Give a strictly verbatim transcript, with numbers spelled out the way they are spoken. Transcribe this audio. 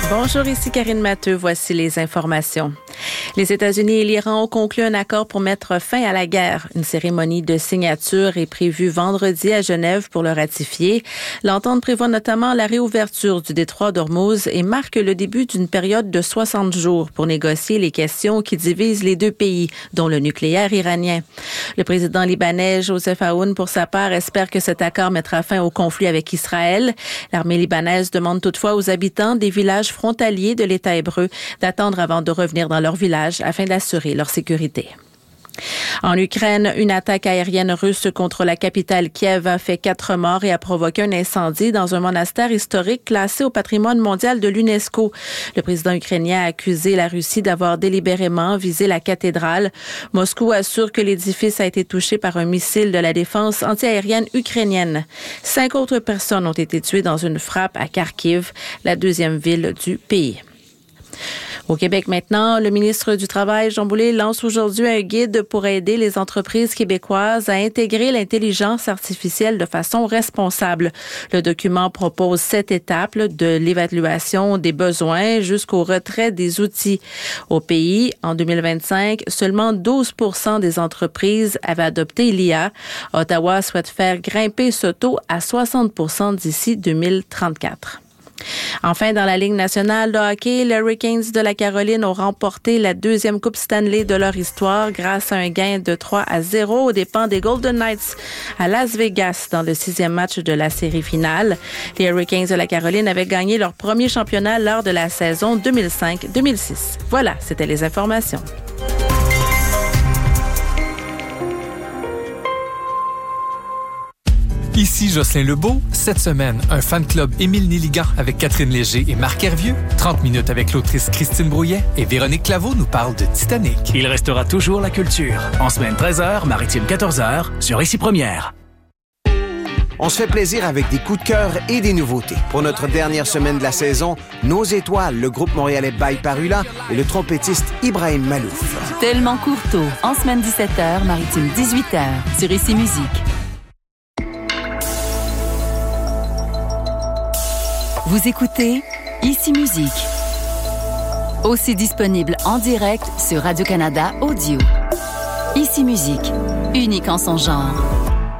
Bonjour, ici Karine Matteux. Voici les informations. Les États-Unis et l'Iran ont conclu un accord pour mettre fin à la guerre. Une cérémonie de signature est prévue vendredi à Genève pour le ratifier. L'entente prévoit notamment la réouverture du détroit d'Ormuz et marque le début d'une période de soixante jours pour négocier les questions qui divisent les deux pays, dont le nucléaire iranien. Le président libanais Joseph Aoun, pour sa part, espère que cet accord mettra fin au conflit avec Israël. L'armée libanaise demande toutefois aux habitants des villages frontaliers de l'État hébreu d'attendre avant de revenir dans leur village afin d'assurer leur sécurité. En Ukraine, une attaque aérienne russe contre la capitale Kiev a fait quatre morts et a provoqué un incendie dans un monastère historique classé au patrimoine mondial de l'UNESCO. Le président ukrainien a accusé la Russie d'avoir délibérément visé la cathédrale. Moscou assure que l'édifice a été touché par un missile de la défense antiaérienne ukrainienne. Cinq autres personnes ont été tuées dans une frappe à Kharkiv, la deuxième ville du pays. Au Québec maintenant, le ministre du Travail, Jean Boulet, lance aujourd'hui un guide pour aider les entreprises québécoises à intégrer l'intelligence artificielle de façon responsable. Le document propose sept étapes de l'évaluation des besoins jusqu'au retrait des outils. Au pays, en deux mille vingt-cinq, seulement douze pour cent des entreprises avaient adopté l'I A. Ottawa souhaite faire grimper ce taux à soixante pour cent d'ici deux mille trente-quatre. Enfin, dans la Ligue nationale de hockey, les Hurricanes de la Caroline ont remporté la deuxième Coupe Stanley de leur histoire grâce à un gain de trois à zéro aux dépens des Golden Knights à Las Vegas dans le sixième match de la série finale. Les Hurricanes de la Caroline avaient gagné leur premier championnat lors de la saison deux mille cinq deux mille six. Voilà, c'était les informations. Ici Jocelyn Lebeau. Cette semaine, un fan club Émile Néligan avec Catherine Léger et Marc Hervieux. trente minutes avec l'autrice Christine Brouillet et Véronique Claveau nous parle de Titanic. Il restera toujours la culture. En semaine treize heures, maritime quatorze heures, sur Ici Première. On se fait plaisir avec des coups de cœur et des nouveautés. Pour notre dernière semaine de la saison, Nos Étoiles, le groupe montréalais Bail Parula et le trompettiste Ibrahim Malouf. Tellement Courteau, en semaine dix-sept heures, maritime dix-huit heures, sur Ici Musique. Vous écoutez Ici Musique. Aussi disponible en direct sur Radio-Canada Audio. Ici Musique, unique en son genre.